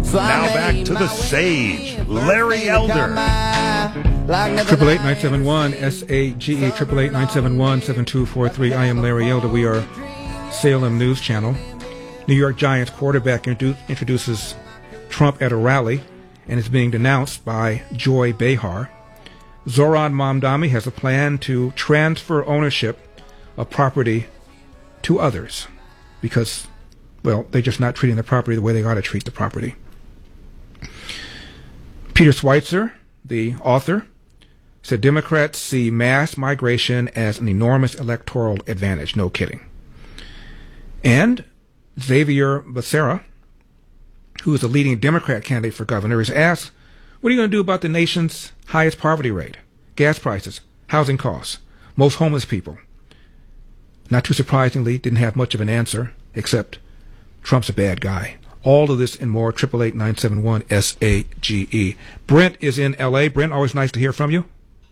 Now back to the sage, Larry Elder. 888-971-SAGE, 888-971-7243. I am Larry Elder. We are Salem News Channel. New York Giants quarterback introduces Trump at a rally and is being denounced by Joy Behar. Zoran Mamdani has a plan to transfer ownership of property to others because, well, they're just not treating the property the way they ought to treat the property. Peter Schweitzer, the author, said Democrats see mass migration as an enormous electoral advantage. No kidding. And Xavier Becerra, who is a leading Democrat candidate for governor, is asked, what are you going to do about the nation's highest poverty rate, gas prices, housing costs, most homeless people? Not too surprisingly, didn't have much of an answer, except Trump's a bad guy. All of this and more, 888-971-SAGE. Brent is in L.A. Brent, always nice to hear from you.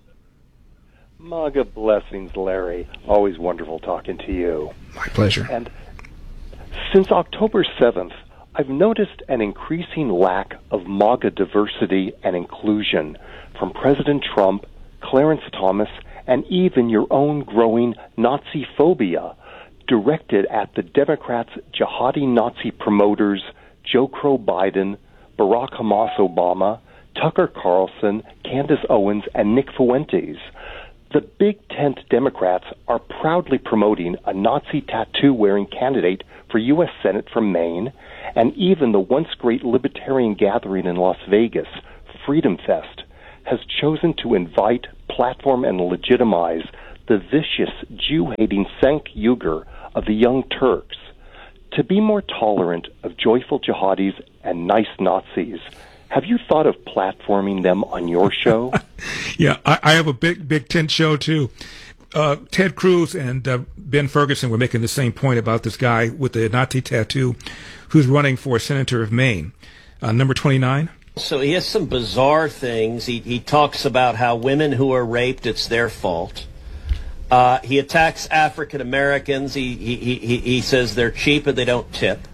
MAGA blessings, Larry. Always wonderful talking to you. My pleasure. And since October 7th, I've noticed an increasing lack of MAGA diversity and inclusion from President Trump, Clarence Thomas, and even your own growing Nazi phobia directed at the Democrats' jihadi Nazi promoters Joe Crow Biden, Barack Hamas Obama, Tucker Carlson, Candace Owens, and Nick Fuentes. The Big Tent Democrats are proudly promoting a Nazi tattoo-wearing candidate for U.S. Senate from Maine, and even the once great libertarian gathering in Las Vegas, Freedom Fest, has chosen to invite, platform, and legitimize the vicious Jew-hating Cenk Uygur of the Young Turks. To be more tolerant of joyful jihadis and nice Nazis, have you thought of platforming them on your show? Yeah, I have a big tent show, too. Ted Cruz and Ben Ferguson were making the same point about this guy with the Nazi tattoo who's running for senator of Maine. Number 29. So he has some bizarre things. He talks about how women who are raped, it's their fault. He attacks African Americans. He says they're cheap and they don't tip.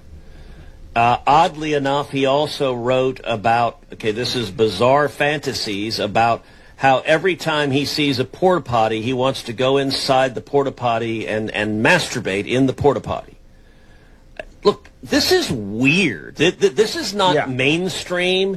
Oddly enough, he also wrote about, this is bizarre fantasies about how every time he sees a porta potty, he wants to go inside the porta potty and masturbate in the porta potty. Look, this is weird. This is not mainstream.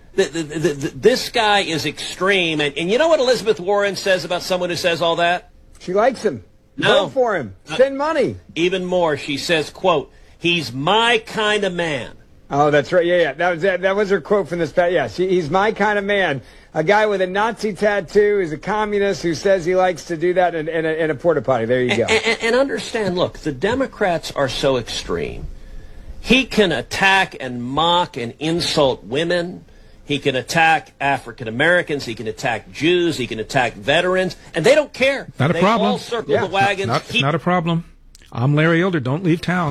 This guy is extreme. And you know what Elizabeth Warren says about someone who says all that? She likes him. No. Vote for him. Spend money. Even more, she says, quote, he's my kind of man. Oh, that's right. Yeah. That was her quote from this past. Yeah, he's my kind of man. A guy with a Nazi tattoo is a communist who says he likes to do that in a porta potty. There you go. And understand, look, the Democrats are so extreme. He can attack and mock and insult women. He can attack African Americans. He can attack Jews. He can attack veterans. And they don't care. Not a problem. They all circle the wagons. Not a problem. I'm Larry Elder. Don't leave town.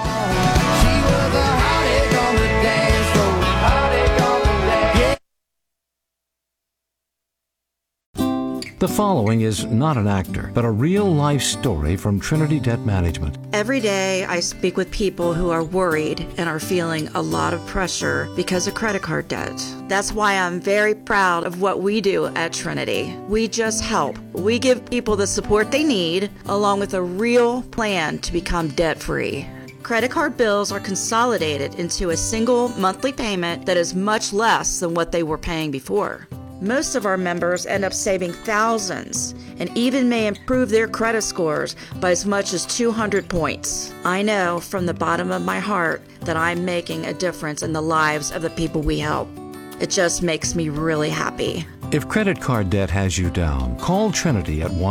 The following is not an actor, but a real-life story from Trinity Debt Management. Every day I speak with people who are worried and are feeling a lot of pressure because of credit card debt. That's why I'm very proud of what we do at Trinity. We just help. We give people the support they need, along with a real plan to become debt-free. Credit card bills are consolidated into a single monthly payment that is much less than what they were paying before. Most of our members end up saving thousands and even may improve their credit scores by as much as 200 points. I know from the bottom of my heart that I'm making a difference in the lives of the people we help. It just makes me really happy. If credit card debt has you down, call Trinity at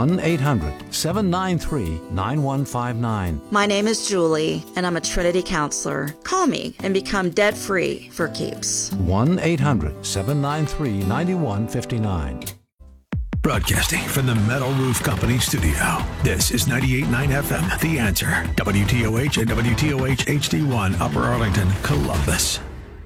1-800-793-9159. My name is Julie, and I'm a Trinity counselor. Call me and become debt-free for keeps. 1-800-793-9159. Broadcasting from the Metal Roof Company studio. This is 98.9 FM, The Answer. WTOH and WTOH HD1, Upper Arlington, Columbus.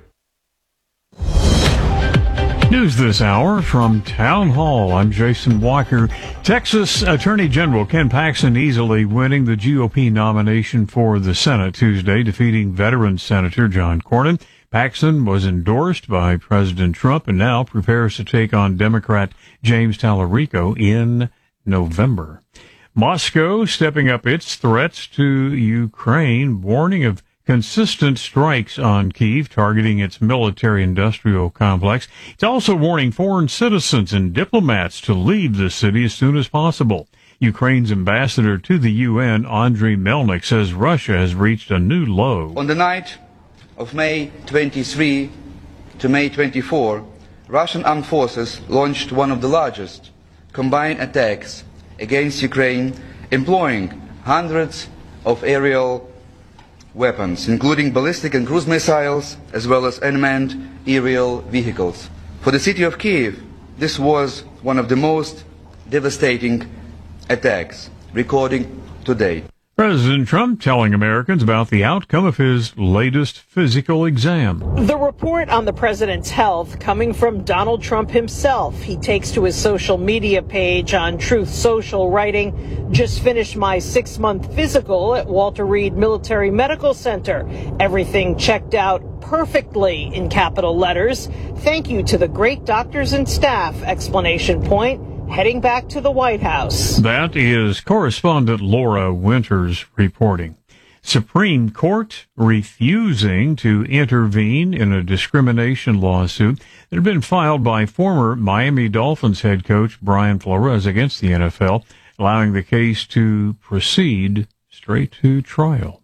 News this hour from Town Hall. I'm Jason Walker. Texas Attorney General Ken Paxton easily winning the GOP nomination for the Senate Tuesday, defeating veteran Senator John Cornyn. Paxson was endorsed by President Trump and now prepares to take on Democrat James Tallarico in November. Moscow stepping up its threats to Ukraine, warning of consistent strikes on Kyiv targeting its military-industrial complex. It's also warning foreign citizens and diplomats to leave the city as soon as possible. Ukraine's ambassador to the UN, Andriy Melnik, says Russia has reached a new low. On the night of May 23 to May 24, Russian armed forces launched one of the largest combined attacks against Ukraine, employing hundreds of aerial weapons, including ballistic and cruise missiles, as well as unmanned aerial vehicles. For the city of Kyiv, this was one of the most devastating attacks recorded to date. President Trump telling Americans about the outcome of his latest physical exam. The report on the president's health coming from Donald Trump himself. He takes to his social media page on Truth Social, writing, "Just finished my 6-month physical at Walter Reed Military Medical Center. Everything checked out perfectly," in capital letters. "Thank you to the great doctors and staff!" Explanation point. Heading back to the White House. That is correspondent Laura Winters reporting. Supreme Court refusing to intervene in a discrimination lawsuit that had been filed by former Miami Dolphins head coach Brian Flores against the NFL, allowing the case to proceed straight to trial.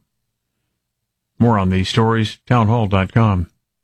More on these stories, townhall.com.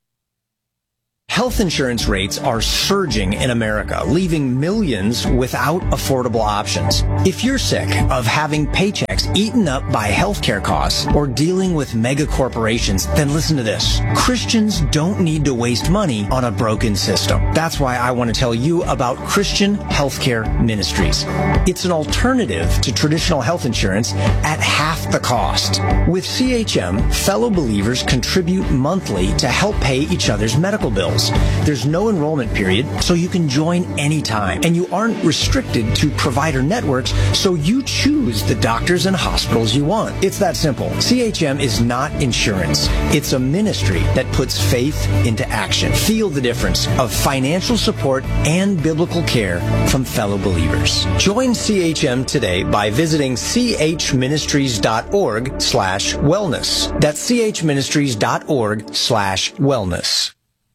Health insurance rates are surging in America, leaving millions without affordable options. If you're sick of having paychecks eaten up by healthcare costs or dealing with mega corporations, then listen to this. Christians don't need to waste money on a broken system. That's why I want to tell you about Christian Healthcare Ministries. It's an alternative to traditional health insurance at half the cost. With CHM, fellow believers contribute monthly to help pay each other's medical bills. There's no enrollment period, so you can join anytime. And you aren't restricted to provider networks, so you choose the doctors and hospitals you want. It's that simple. CHM is not insurance. It's a ministry that puts faith into action. Feel the difference of financial support and biblical care from fellow believers. Join CHM today by visiting chministries.org/wellness. That's chministries.org/wellness.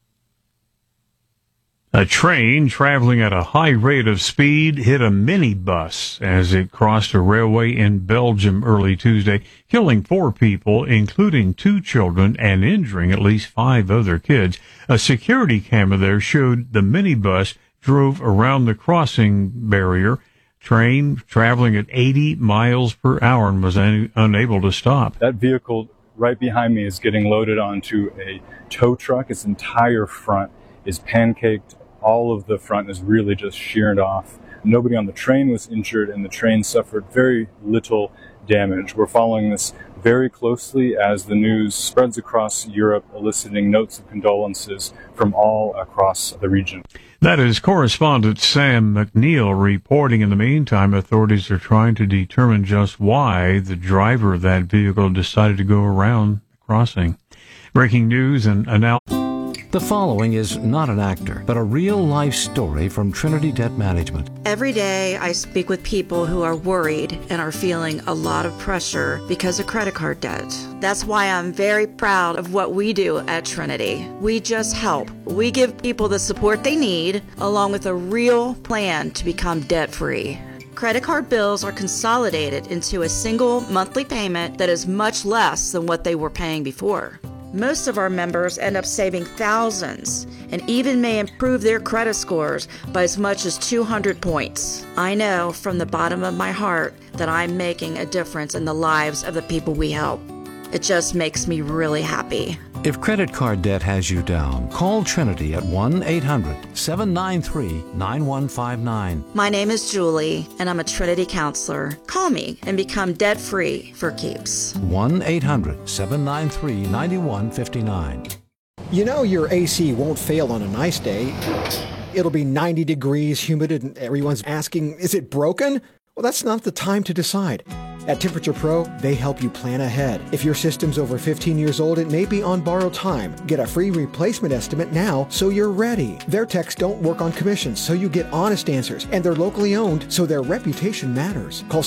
A train traveling at a high rate of speed hit a minibus as it crossed a railway in Belgium early Tuesday, killing 4 people, including 2 children, and injuring at least 5 other kids. A security camera there showed the minibus drove around the crossing barrier, train traveling at 80 miles per hour and was unable to stop. That vehicle right behind me is getting loaded onto a tow truck. Its entire front is pancaked. All of the front is really just sheared off. Nobody on the train was injured, and the train suffered very little damage. We're following this very closely as the news spreads across Europe, eliciting notes of condolences from all across the region. That is correspondent Sam McNeil reporting. In the meantime, authorities are trying to determine just why the driver of that vehicle decided to go around the crossing. Breaking news and announcement. The following is not an actor, but a real-life story from Trinity Debt Management. Every day I speak with people who are worried and are feeling a lot of pressure because of credit card debt. That's why I'm very proud of what we do at Trinity. We just help. We give people the support they need, along with a real plan to become debt-free. Credit card bills are consolidated into a single monthly payment that is much less than what they were paying before. Most of our members end up saving thousands and even may improve their credit scores by as much as 200 points. I know from the bottom of my heart that I'm making a difference in the lives of the people we help. It just makes me really happy. If credit card debt has you down, call Trinity at 1-800-793-9159. My name is Julie, and I'm a Trinity counselor. Call me and become debt-free for keeps. 1-800-793-9159. You know your AC won't fail on a nice day. It'll be 90 degrees, humid, and everyone's asking, is it broken? Well, that's not the time to decide. At Temperature Pro, they help you plan ahead. If your system's over 15 years old, it may be on borrowed time. Get a free replacement estimate now so you're ready. Their techs don't work on commissions, so you get honest answers. And they're locally owned, so their reputation matters. Call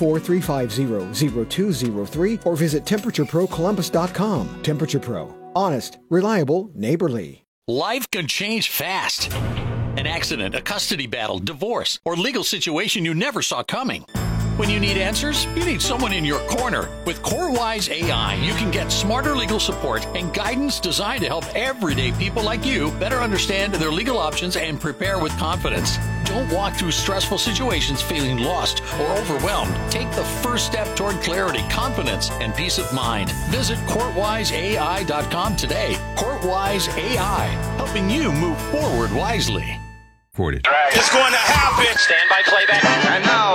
614-350-0203 or visit TemperatureProColumbus.com. Temperature Pro. Honest, reliable, neighborly. Life can change fast. An accident, a custody battle, divorce, or legal situation you never saw coming. When you need answers, you need someone in your corner. With CoreWise AI, you can get smarter legal support and guidance designed to help everyday people like you better understand their legal options and prepare with confidence. Don't walk through stressful situations feeling lost or overwhelmed. Take the first step toward clarity, confidence, and peace of mind. Visit CourtWiseAI.com today. CourtWise AI, helping you move forward wisely. It's going to happen. Stand by playback. And now,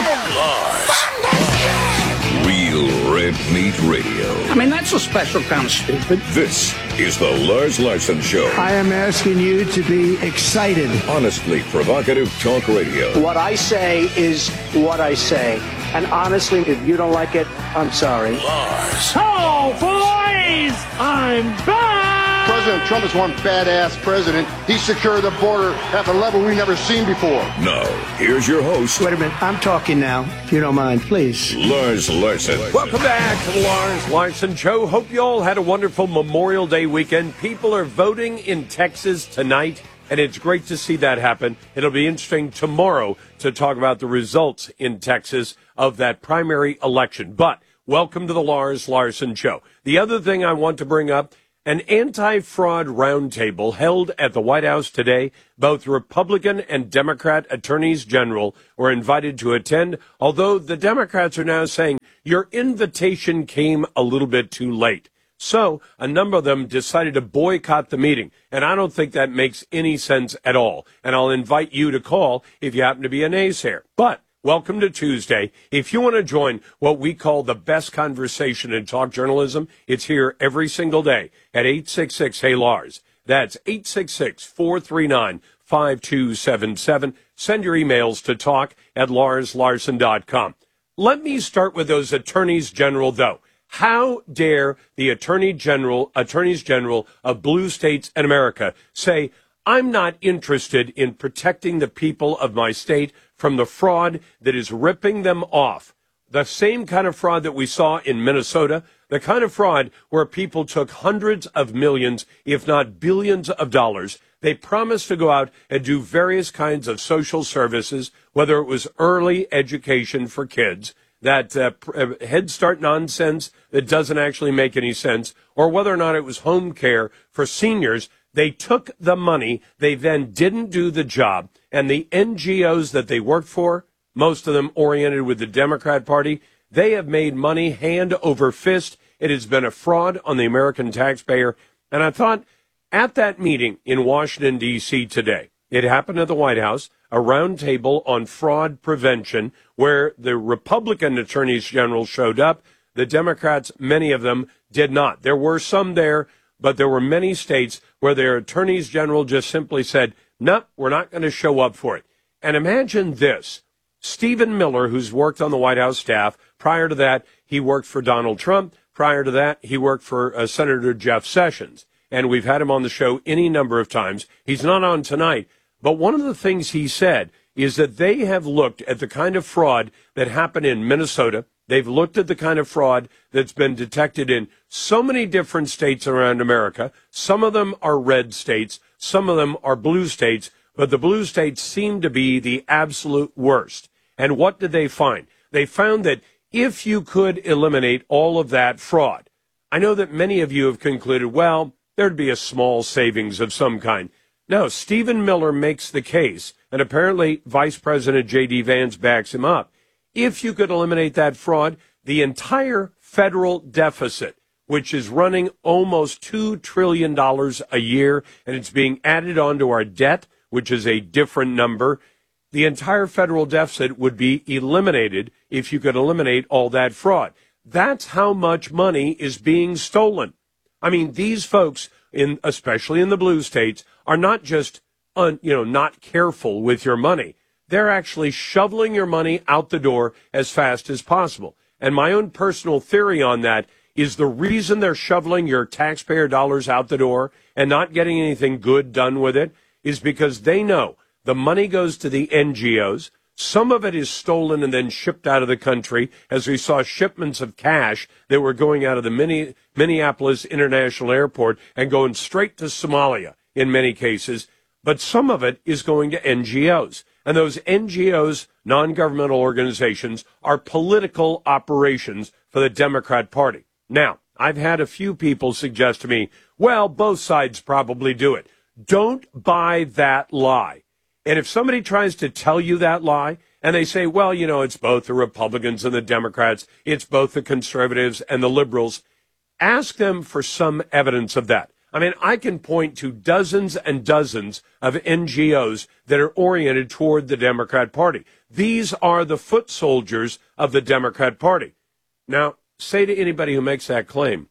Lars. Real Red Meat Radio. I mean, that's a special kind of stupid. This is the Lars Larson Show. I am asking you to be excited. Honestly provocative talk radio. What I say is what I say. And honestly, if you don't like it, I'm sorry. Lars. Oh, boys! I'm back! President Trump is one badass president. He secured the border at a level we've never seen before. Now, here's your host. Wait a minute. I'm talking now, if you don't mind, please. Lars Larson. Welcome back to the Lars Larson Show. Hope you all had a wonderful Memorial Day weekend. People are voting in Texas tonight, and it's great to see that happen. It'll be interesting tomorrow to talk about the results in Texas of that primary election. But welcome to the Lars Larson Show. The other thing I want to bring up, an anti-fraud roundtable held at the White House today. Both Republican and Democrat attorneys general were invited to attend, although the Democrats are now saying your invitation came a little bit too late. So a number of them decided to boycott the meeting, and I don't think that makes any sense at all. And I'll invite you to call if you happen to be a naysayer. But welcome to Tuesday. If you want to join what we call the best conversation in talk journalism, it's here every single day at 866-HEY-LARS. That's 866-439-5277. Send your emails to talk@larslarson.com. Let me start with those attorneys general, though. How dare the attorneys general of blue states in America say, I'm not interested in protecting the people of my state from the fraud that is ripping them off. The same kind of fraud that we saw in Minnesota, the kind of fraud where people took hundreds of millions, if not billions of dollars. They promised to go out and do various kinds of social services, whether it was early education for kids, that Head Start nonsense that doesn't actually make any sense, or whether or not it was home care for seniors. They took the money, they then didn't do the job, and the NGOs that they worked for, most of them oriented with the Democrat Party, they have made money hand over fist. It has been a fraud on the American taxpayer. And I thought at that meeting in Washington, D.C. today, it happened at the White House, a roundtable on fraud prevention, where the Republican attorneys general showed up. The Democrats, many of them, did not. There were some there, but there were many states where their attorneys general just simply said, no, we're not going to show up for it. And imagine this. Stephen Miller, who's worked on the White House staff, prior to that, he worked for Donald Trump. Prior to that, he worked for Senator Jeff Sessions. And we've had him on the show any number of times. He's not on tonight. But one of the things he said is that they have looked at the kind of fraud that happened in Minnesota. They've looked at the kind of fraud that's been detected in so many different states around America. Some of them are red states. Some of them are blue states. But the blue states seem to be the absolute worst. And what did they find? They found that if you could eliminate all of that fraud, I know that many of you have concluded, well, there'd be a small savings of some kind. No, Stephen Miller makes the case, and apparently Vice President J.D. Vance backs him up. If you could eliminate that fraud, the entire federal deficit, which is running almost $2 trillion a year, and it's being added onto our debt, which is a different number, the entire federal deficit would be eliminated if you could eliminate all that fraud. That's how much money is being stolen. I mean, these folks, especially in the blue states, are not just not careful with your money. they're actually shoveling your money out the door as fast as possible. And my own personal theory on that is the reason they're shoveling your taxpayer dollars out the door and not getting anything good done with it is because they know the money goes to the NGOs. Some of it is stolen and then shipped out of the country, as we saw shipments of cash that were going out of the Minneapolis International Airport and going straight to Somalia in many cases. But some of it is going to NGOs. And those NGOs, non-governmental organizations, are political operations for the Democrat Party. Now, I've had a few people suggest to me, well, both sides probably do it. Don't buy that lie. And if somebody tries to tell you that lie, and they say, well, you know, it's both the Republicans and the Democrats, it's both the conservatives and the liberals, ask them for some evidence of that. I mean, I can point to dozens and dozens of NGOs that are oriented toward the Democrat Party. These are the foot soldiers of the Democrat Party. Now, say to anybody who makes that claim,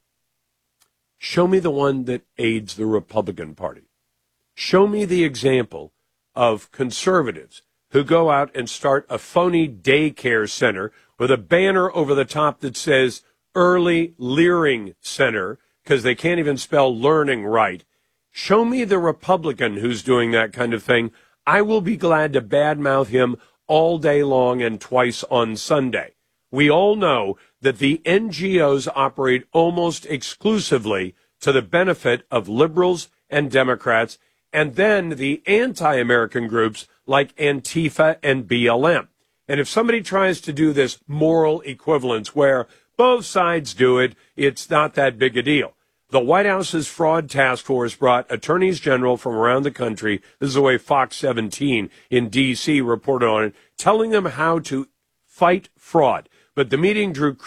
show me the one that aids the Republican Party. Show me the example of conservatives who go out and start a phony daycare center with a banner over the top that says Early Learning Center, because they can't even spell learning right. Show me the Republican who's doing that kind of thing. I will be glad to badmouth him all day long and twice on Sunday. We all know that the NGOs operate almost exclusively to the benefit of liberals and Democrats, and then the anti-American groups like Antifa and BLM. And if somebody tries to do this moral equivalence where both sides do it, it's not that big a deal. The White House's fraud task force brought attorneys general from around the country. This is the way Fox 17 in D.C. reported on it, telling them how to fight fraud. But the meeting drew